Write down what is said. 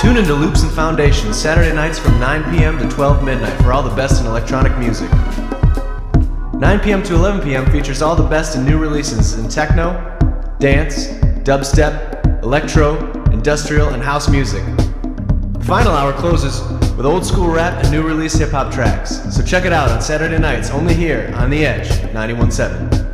Tune into Loops and Foundations Saturday nights from 9 p.m. to 12 midnight for all the best in electronic music. 9 p.m. to 11 p.m. features all the best in new releases in techno, dance, dubstep, electro, industrial, and house music. The final hour closes with old school rap and new release hip-hop tracks. So check it out on Saturday nights only here on The Edge 91.7.